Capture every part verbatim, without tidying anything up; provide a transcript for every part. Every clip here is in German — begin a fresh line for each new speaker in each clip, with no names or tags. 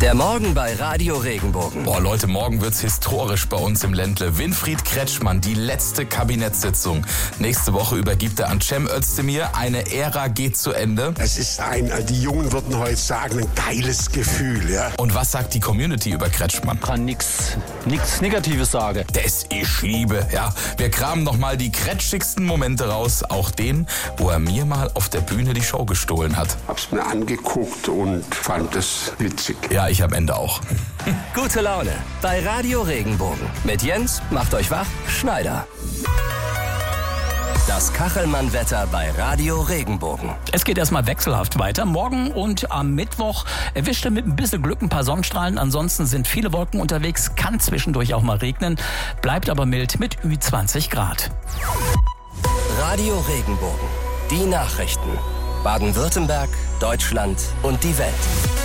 Der Morgen bei Radio Regenbogen.
Boah, Leute, morgen wird's historisch bei uns im Ländle. Winfried Kretschmann, die letzte Kabinettssitzung. Nächste Woche übergibt er an Cem Özdemir. Eine Ära geht zu Ende.
Es ist ein, die Jungen würden heute sagen, ein geiles Gefühl, ja.
Und was sagt die Community über Kretschmann?
Kann nix, nix Negatives sagen.
Das ich liebe, ja. Wir kramen nochmal die kretschigsten Momente raus. Auch den, wo er mir mal auf der Bühne die Show gestohlen hat.
Hab's mir angeguckt und fand es witzig.
Ja, ich am Ende auch.
Gute Laune bei Radio Regenbogen. Mit Jens, macht euch wach, Schneider. Das Kachelmann-Wetter bei Radio Regenbogen.
Es geht erstmal wechselhaft weiter. Morgen und am Mittwoch erwischt er mit ein bisschen Glück ein paar Sonnenstrahlen. Ansonsten sind viele Wolken unterwegs, kann zwischendurch auch mal regnen, bleibt aber mild mit Ü zwanzig Grad.
Radio Regenbogen. Die Nachrichten. Baden-Württemberg, Deutschland und die Welt.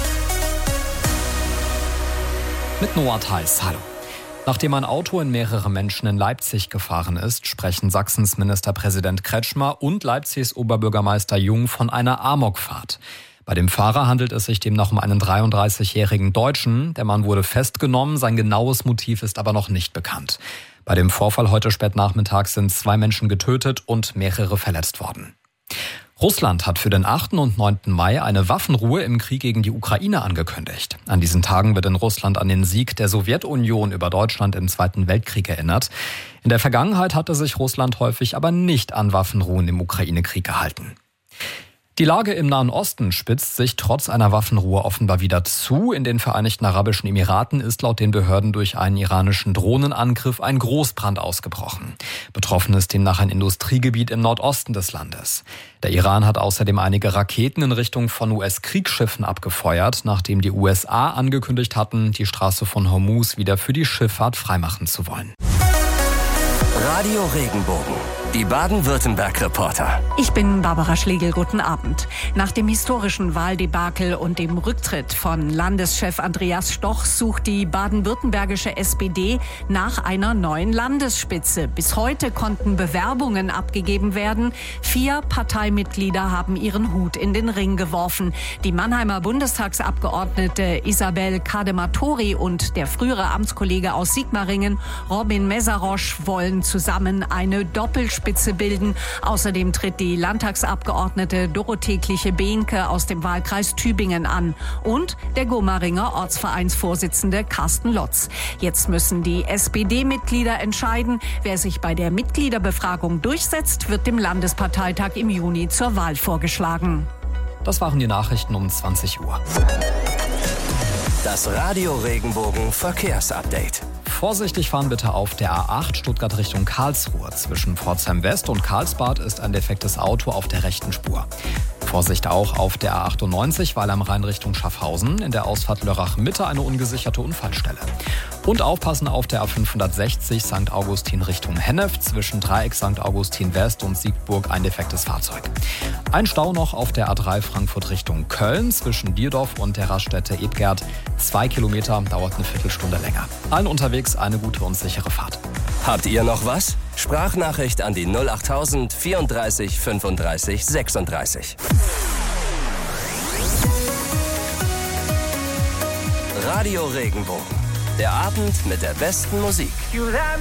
Mit Noah Theis, hallo. Nachdem ein Auto in mehrere Menschen in Leipzig gefahren ist, sprechen Sachsens Ministerpräsident Kretschmer und Leipzigs Oberbürgermeister Jung von einer Amokfahrt. Bei dem Fahrer handelt es sich demnach um einen dreiunddreißigjährigen Deutschen. Der Mann wurde festgenommen, sein genaues Motiv ist aber noch nicht bekannt. Bei dem Vorfall heute spät nachmittags sind zwei Menschen getötet und mehrere verletzt worden. Russland hat für den achten und neunten Mai eine Waffenruhe im Krieg gegen die Ukraine angekündigt. An diesen Tagen wird in Russland an den Sieg der Sowjetunion über Deutschland im Zweiten Weltkrieg erinnert. In der Vergangenheit hatte sich Russland häufig aber nicht an Waffenruhen im Ukraine-Krieg gehalten. Die Lage im Nahen Osten spitzt sich trotz einer Waffenruhe offenbar wieder zu. In den Vereinigten Arabischen Emiraten ist laut den Behörden durch einen iranischen Drohnenangriff ein Großbrand ausgebrochen. Betroffen ist demnach ein Industriegebiet im Nordosten des Landes. Der Iran hat außerdem einige Raketen in Richtung von U S-Kriegsschiffen abgefeuert, nachdem die U S A angekündigt hatten, die Straße von Hormuz wieder für die Schifffahrt freimachen zu wollen.
Radio Regenbogen. Die Baden-Württemberg-Reporter.
Ich bin Barbara Schlegel, guten Abend. Nach dem historischen Wahldebakel und dem Rücktritt von Landeschef Andreas Stoch sucht die baden-württembergische S P D nach einer neuen Landesspitze. Bis heute konnten Bewerbungen abgegeben werden. Vier Parteimitglieder haben ihren Hut in den Ring geworfen. Die Mannheimer Bundestagsabgeordnete Isabel Kadematori und der frühere Amtskollege aus Sigmaringen, Robin Mesarosch, wollen zusammen eine Doppelspitze bilden. Außerdem tritt die Landtagsabgeordnete Dorothee Kliche-Behnke aus dem Wahlkreis Tübingen an und der Gomaringer Ortsvereinsvorsitzende Carsten Lotz. Jetzt müssen die S P D-Mitglieder entscheiden. Wer sich bei der Mitgliederbefragung durchsetzt, wird dem Landesparteitag im Juni zur Wahl vorgeschlagen.
Das waren die Nachrichten um zwanzig Uhr.
Das Radio Regenbogen Verkehrsupdate.
Vorsichtig fahren bitte auf der A acht Stuttgart Richtung Karlsruhe. Zwischen Pforzheim West und Karlsbad ist ein defektes Auto auf der rechten Spur. Vorsicht auch auf der A achtundneunzig, weil am Rhein Richtung Schaffhausen in der Ausfahrt Lörrach Mitte eine ungesicherte Unfallstelle. Und aufpassen auf der A fünfhundertsechzig Sankt Augustin Richtung Hennef, zwischen Dreieck Sankt Augustin West und Siegburg ein defektes Fahrzeug. Ein Stau noch auf der A drei Frankfurt Richtung Köln, zwischen Dierdorf und der Raststätte Edgerd. Zwei Kilometer, dauert eine Viertelstunde länger. Allen unterwegs eine gute und sichere Fahrt.
Habt ihr noch was? Sprachnachricht an die null achttausend vierunddreißig fünfunddreißig sechsunddreißig. Radio Regenbogen. Der Abend mit der besten Musik.